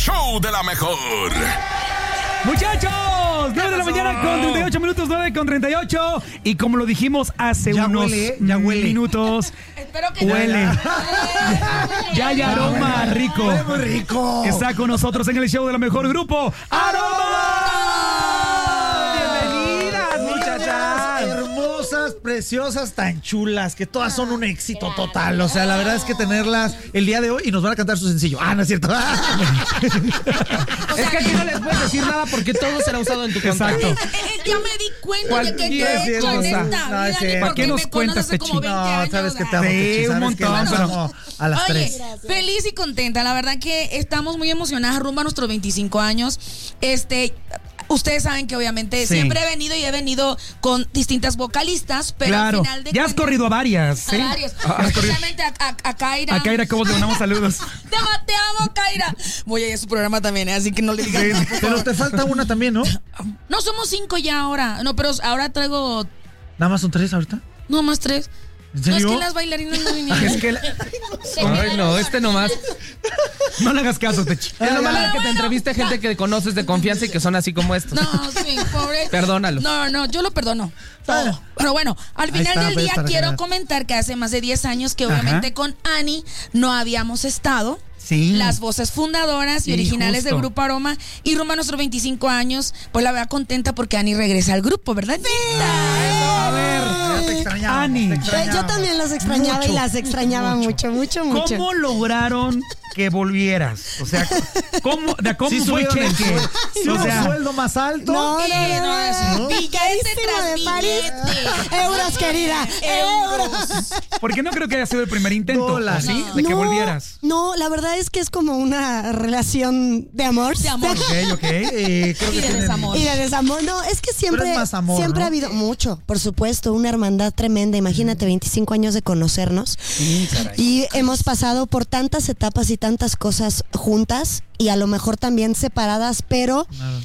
show de la mejor. Muchachos, 9 de la mañana con 38 minutos, 9 con 38. Y como lo dijimos hace unos minutos, Espero que huele. Ya hay aroma rico. Huele muy rico. Está con nosotros en el show de la mejor grupo, ¡Aroma! Bienvenidas, muchachas. Hermosas, preciosas, tan chulas, que todas son un éxito total. O sea, la verdad es que tenerlas el día de hoy y nos van a cantar su sencillo. Ah, no es cierto. Es que aquí no les puedes decir nada porque todo será usado en tu contra. Exacto. ya me di cuenta de que Sí, es he hecho cierto. en esta No, vida. es cierto. ¿Para qué nos cuentas, Techi? Como 20 No, años, sabes que te amo, Sí, Techi, un sabes montón, que las pero- amo a las Oye, tres. feliz y contenta. La verdad que estamos muy emocionadas rumbo a nuestros 25 años. Ustedes saben que obviamente Sí. siempre he venido con distintas vocalistas, pero Claro, al final de ya has cuentas- corrido a varias, a ¿sí? varios. Has corrido. Especialmente a Kaira. A Kaira, ¿cómo te mandamos saludos? Te amo, Kaira. Voy a ir a su programa también, así que no le digas. nada, por Pero favor. te falta una también, ¿no? No, somos 5 ya ahora. No, pero ahora traigo Nada más son 3 ahorita. no más 3. ¿En No, serio? es que las bailarinas no vinieron. Es que Ay, no, nomás. no le hagas caso, Techi. Es lo malo Pero que te bueno. entreviste gente que conoces de confianza y que son así como estos. No, sí, pobre. Perdónalo. No, yo lo perdono. Ah. Pero bueno, al final está, del pues, día para quiero que veas. comentar que hace más de 10 años que obviamente con Ani no habíamos estado. Sí. Las voces fundadoras y Sí, originales justo. del Grupo Aroma. Y rumbo a nuestros 25 años, pues la verdad contenta porque Ani regresa al grupo, ¿verdad? A ver, Ya te extrañaba. Ani, Yo también las extrañaba y las extrañaba mucho. ¿cómo lograron que volvieras? O sea, ¿cómo Sí fue subieron el cheque? sueldo. Sí, O un sea, sueldo más alto. No, No, billete Carísimo tras de París. billete. Euros, querida. Euros. porque no creo que haya sido el primer intento, Dólares. ¿sí? De que volvieras. No, la verdad es que es como una relación de amor. De amor. Ok. Creo Y que de tienen- desamor. Y de desamor. No, es que siempre, Pero es más amor, siempre ¿no? ha habido mucho, por supuesto, una hermandad tremenda. Imagínate, 25 años de conocernos. Y hemos pasado por tantas etapas y tantas cosas juntas y a lo mejor también separadas, pero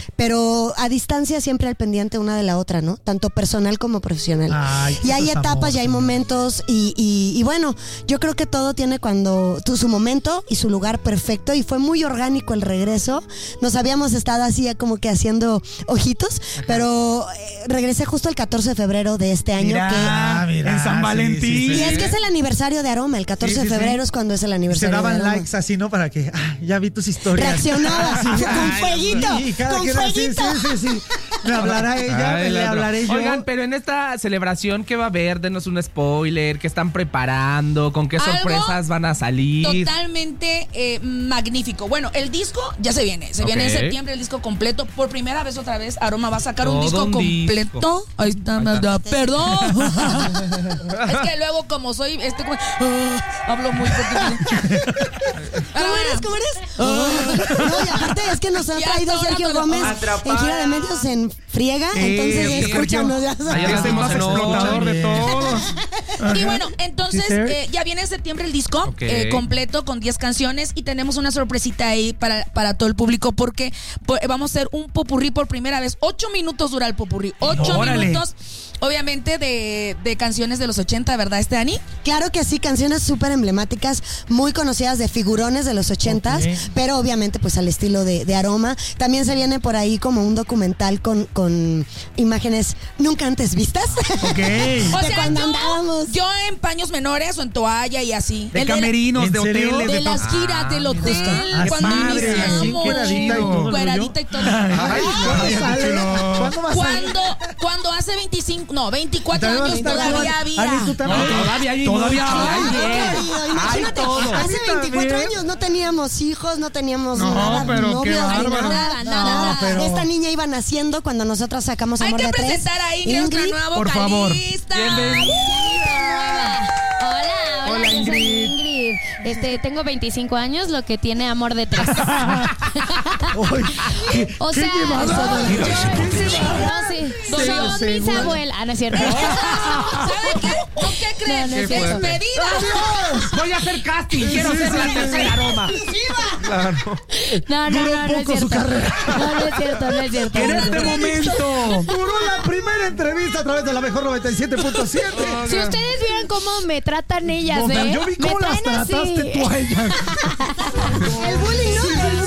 a distancia siempre al pendiente una de la otra, ¿no? Tanto personal como profesional. Ay, Y hay eso es etapas amor, y hay señor. momentos y bueno, yo creo que todo tiene su momento y su lugar perfecto y fue muy orgánico el regreso. Nos habíamos estado así como que haciendo ojitos, pero regresé justo el 14 de febrero de este año Mira, mira, en San sí, Valentín. sí, y sí. es que es el aniversario de Aroma, el 14 Sí, sí, de febrero sí. es cuando es el Se aniversario de daban Aroma. likes así, ¿no? Para que, ya vi tus historias. Reaccionabas con Ay, fueguito, sí, cada con quien así, fueguito. sí. Me hablará ella, Ay, le la hablaré yo. Oigan, pero en esta celebración, ¿qué va a haber? Denos un spoiler. ¿Qué están preparando? ¿Con qué Algo sorpresas van a salir? Totalmente magnífico. Bueno, el disco ya se viene. Se viene en Ok. septiembre el disco completo. Por primera vez otra vez, Aroma va a sacar un Todo disco un completo. disco. Ahí está, Ahí está. perdón. Es que luego como soy, hablo muy fuerte. ¿Cómo eres? No, y aparte es que nos ha Ya traído está, Sergio ahora Gómez en gira de medios en friega, entonces sí, escúchanos, ya Sergio. sabes. Ayer Es el más no, explotador de bien. todos. Y bueno, entonces Sí, Ser. ya viene en septiembre el disco Ok. completo con 10 canciones y tenemos una sorpresita ahí para todo el público porque vamos a hacer un popurrí por primera vez. 8 minutos dura el popurrí. 8 Órale. minutos, obviamente, de canciones de los 80, ¿verdad, Dani? Claro que sí, canciones súper emblemáticas, muy conocidas de figurones de los 80s, Ok. pero obviamente pues al estilo de Aroma. También se viene por ahí como un documental con imágenes nunca antes vistas. O Ok. De sea, cuando andábamos. yo en paños menores o en toalla y así. De El camerinos, ¿En de serio? hoteles, de de las todo. giras del hotel, Ah, cuando padre, así, iniciamos. encueradita y todo el Cueradita y todo. Ay, ¿cuándo sale? chulo. ¿Cuándo va a salir? Cuando hace 24 También va a años estar todavía Juan. había. Ani, tú también. Todavía hay. Todavía hay. hay. Querido, imagínate, todo. hace A mí 24 también. años no teníamos hijos, no teníamos No, nada, pero qué novios, ni bárbaro. nada. Nada. pero- Esta niña iba naciendo cuando nosotros sacamos Hay Amor que de Tres. presentar a Ingrid, nuestra nueva por favor. vocalista. Hola, Hola, yo soy Ingrid. Ingrid. Tengo 25 años, lo que tiene Amor de Tres. Uy, O ¿qué sea, llevaba? no, sí. Son Sí, mis sí, abuelas. Ah, no es cierto. ¿Sabe qué? ¿Con qué crees? No, no es cierto. Despedida. Voy a hacer casting. Quiero ser la tercera Aroma. No, Duró no es poco su cierto. carrera. No es cierto, no es cierto. En este momento. Duró la primera entrevista a través de la mejor 97.7. Si ustedes vieran cómo me tratan ellas, Yo vi me cómo las traen así. trataste tú a ellas. El bullying, ¿no? El bullying.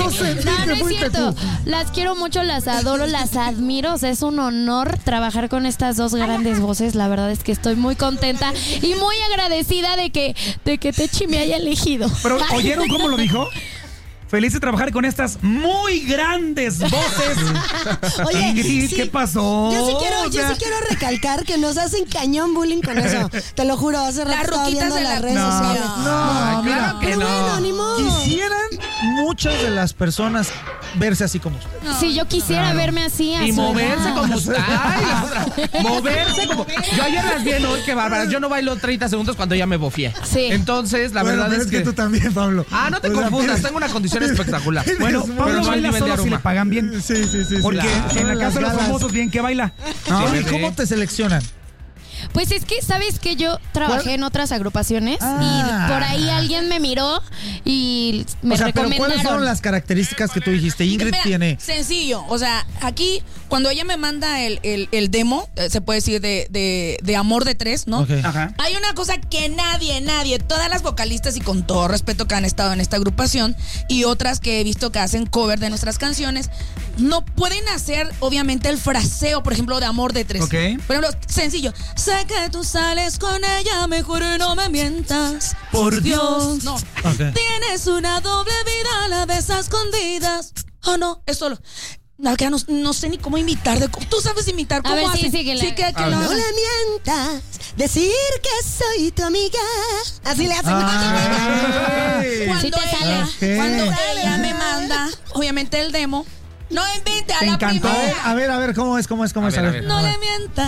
Yo sentí No, que no es fuiste cierto. tú. Las quiero mucho, las adoro, las admiro. O sea, es un honor trabajar con estas dos grandes voces. La verdad es que estoy muy contenta y muy agradecida de que Techi me haya elegido. Pero, ¿oyeron cómo lo dijo? Feliz de trabajar con estas muy grandes voces. Oye, Ingrid, sí, ¿qué pasó? Yo sí O sea, quiero recalcar que nos hacen cañón bullying con eso. Te lo juro, hace rato Las estaba ruquitas viendo de las la- redes No, sociales. No, mira. claro que Pero no. bueno, ni modo. Quisieran muchas de las personas verse así como usted. Si yo quisiera verme así, a Y su moverse edad. como está. Ay, la otra. Moverse como. Yo ayer las vi, ¿no? Qué bárbara. Yo no bailo 30 segundos cuando ya me bofié. Sí. Entonces, la Bueno, verdad pero es que. tú también, Pablo. Ah, no te O sea, confundas. pero- Tengo una condición espectacular. Bueno, Pero Pablo no al baila nivel de solo si Aruma. le pagan bien. Sí. Porque claro. en la Las casa de los galas. famosos, bien que baila. ¿No? Oye, bebé. ¿cómo te seleccionan? Pues es que, ¿sabes que yo trabajé ¿Cuál? en otras agrupaciones Ah. y por ahí alguien me miró y me O sea, pero recomendaron? ¿cuáles fueron las características que tú dijiste? Ingrid Mira, tiene. Sencillo, o sea, aquí cuando ella me manda el demo, se puede decir de Amor de Tres, ¿no? Ok. Ajá. Hay una cosa que nadie, todas las vocalistas y con todo respeto que han estado en esta agrupación y otras que he visto que hacen cover de nuestras canciones, no pueden hacer obviamente el fraseo, por ejemplo, de Amor de Tres. Ok. Por ejemplo, sencillo, sé que tú sales con ella, mejor no me mientas. Por Dios. No. Ok. Tienes una doble vida, la ves a escondidas. Oh, no, es solo. La verdad, no sé ni cómo imitar. Tú sabes imitar, ¿cómo A ver, sí, hacen? síguele. Sí, que A lo ver. No hagan. le mientas, decir que soy tu amiga. Así le hacen. Ay. Cuando, Sí te sale. ella, Ok. cuando ella me manda, obviamente, el demo, no invite a Te la encantó. primera. A ver, ¿cómo es? A ver, a ver. No le mientas.